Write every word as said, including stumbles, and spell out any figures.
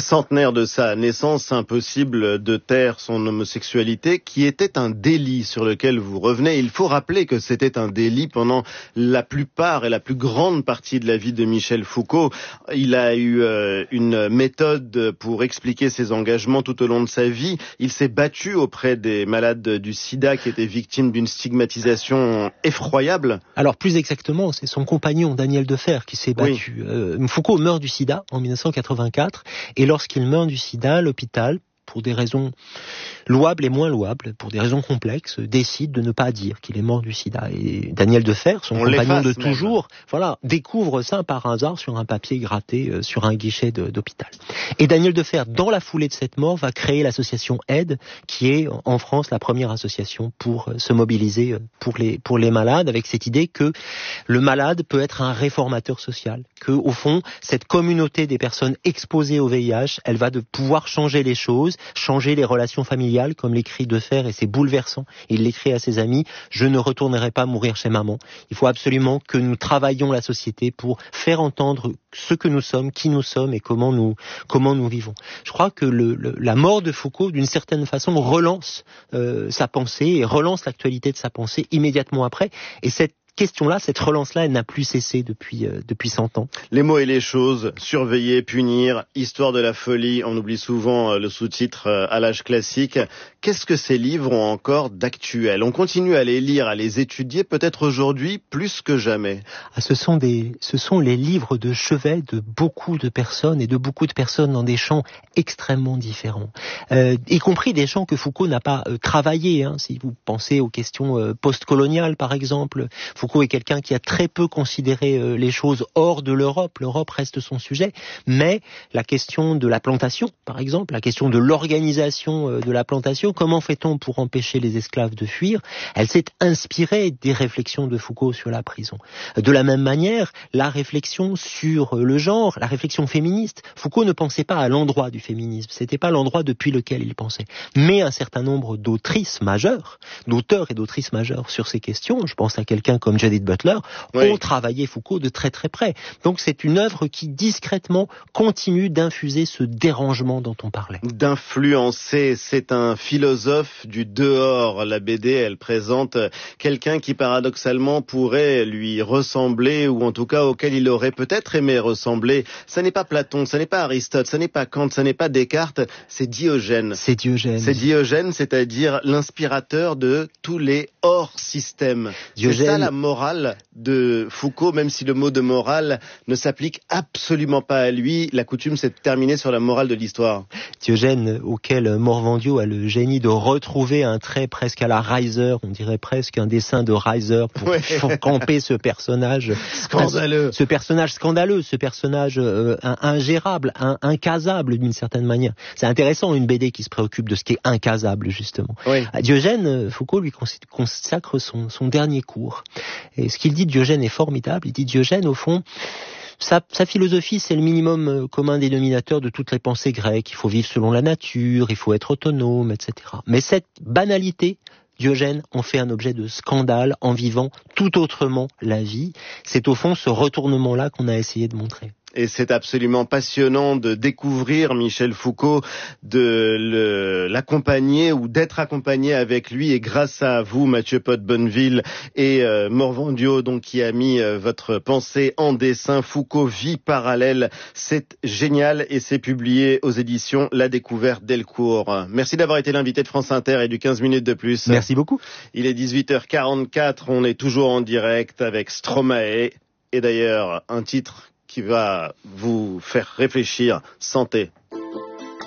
centenaire de sa naissance, impossible de taire son homosexualité, qui était un délit sur lequel vous revenez. Il faut rappeler que c'était un délit pendant la plupart et la plus grande partie de la vie de Michel Foucault. Il a eu euh, une méthode pour expliquer ses engagements tout au long de sa vie. Il s'est battu auprès des malades du sida qui étaient victimes d'une stigmatisation effroyable. Alors plus exactement, c'est son compagnon Daniel Defer qui s'est battu. Oui. Euh, Foucault meurt du sida en dix-neuf cent quatre-vingt-quatre et lorsqu'il meurt du sida, l'hôpital, pour des raisons louables et moins louables, pour des raisons complexes, décide de ne pas dire qu'il est mort du sida. Et Daniel Defer, son On compagnon de toujours, même. voilà, découvre ça par hasard sur un papier gratté euh, sur un guichet de, d'hôpital. Et Daniel Defer, dans la foulée de cette mort, va créer l'association Aide, qui est en France la première association pour euh, se mobiliser pour les pour les malades, avec cette idée que le malade peut être un réformateur social, que au fond cette communauté des personnes exposées au V I H, elle va de pouvoir changer les choses, changer les relations familiales, comme l'écrit Defer, et c'est bouleversant. Il l'écrit à ses amis, je ne retournerai pas mourir chez maman. Il faut absolument que nous travaillions la société pour faire entendre ce que nous sommes, qui nous sommes et comment nous, comment nous vivons. Je crois que le, le, la mort de Foucault, d'une certaine façon, relance euh, sa pensée et relance l'actualité de sa pensée immédiatement après. Et cette question-là, cette relance-là, elle n'a plus cessé depuis euh, depuis cent ans. Les mots et les choses, surveiller, punir, histoire de la folie, on oublie souvent euh, le sous-titre euh, à l'âge classique. Qu'est-ce que ces livres ont encore d'actuel ? On continue à les lire, à les étudier, peut-être aujourd'hui plus que jamais. Ah, ce sont des, ce sont les livres de chevet de beaucoup de personnes et de beaucoup de personnes dans des champs extrêmement différents, euh, y compris des champs que Foucault n'a pas euh, travaillé. Hein, si vous pensez aux questions euh, post-coloniales, par exemple, Foucault est quelqu'un qui a très peu considéré euh, les choses hors de l'Europe. L'Europe reste son sujet, mais la question de la plantation, par exemple, la question de l'organisation euh, de la plantation, comment fait-on pour empêcher les esclaves de fuir ? Elle s'est inspirée des réflexions de Foucault sur la prison. De la même manière, la réflexion sur le genre, la réflexion féministe, Foucault ne pensait pas à l'endroit du féminisme, c'était pas l'endroit depuis lequel il pensait. Mais un certain nombre d'autrices majeures, d'auteurs et d'autrices majeures sur ces questions, je pense à quelqu'un comme Judith Butler, oui. ont travaillé Foucault de très très près. Donc c'est une œuvre qui discrètement continue d'infuser ce dérangement dont on parlait. D'influencer, c'est un philosophe du dehors. La B D, elle présente quelqu'un qui paradoxalement pourrait lui ressembler, ou en tout cas auquel il aurait peut-être aimé ressembler. Ça n'est pas Platon, ça n'est pas Aristote, ça n'est pas Kant, ça n'est pas Descartes, c'est Diogène. C'est Diogène. C'est Diogène, c'est-à-dire l'inspirateur de tous les hors-systèmes. Diogène. C'est ça la morale de Foucault, même si le mot de morale ne s'applique absolument pas à lui. La coutume s'est terminée sur la morale de l'histoire. Diogène, auquel Morvandiau a le génie de retrouver un trait presque à la Reiser, on dirait presque un dessin de Reiser pour, ouais. pour camper ce personnage scandaleux, ce personnage scandaleux, ce personnage euh, ingérable, un, incasable d'une certaine manière. C'est intéressant, une B D qui se préoccupe de ce qui est incasable justement. Oui. À Diogène, Foucault lui consacre son, son dernier cours. Et ce qu'il dit de Diogène est formidable. Il dit Diogène, au fond, Sa, sa philosophie, c'est le minimum commun dénominateur de toutes les pensées grecques. Il faut vivre selon la nature, il faut être autonome, et cetera. Mais cette banalité, Diogène en fait un objet de scandale en vivant tout autrement la vie. C'est au fond ce retournement-là qu'on a essayé de montrer. Et c'est absolument passionnant de découvrir Michel Foucault, de le, l'accompagner ou d'être accompagné avec lui. Et grâce à vous, Mathieu Pot-Bonneville et euh, Morvandiau, donc qui a mis euh, votre pensée en dessin. Foucault, vie parallèle, c'est génial et c'est publié aux éditions La Découverte Delcourt. Merci d'avoir été l'invité de France Inter et du quinze minutes de plus. Merci beaucoup. Il est dix-huit heures quarante-quatre, on est toujours en direct avec Stromae et d'ailleurs un titre qui va vous faire réfléchir. Santé.